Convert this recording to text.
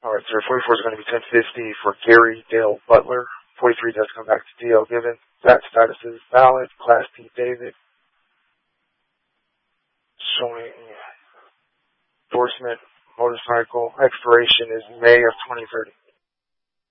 All right, sir. 44 is going to be 1050 for Gary Dale Butler. 43 does come back to DL Given. That status is valid. Class T David. Showing endorsement motorcycle. Expiration is May of 2030.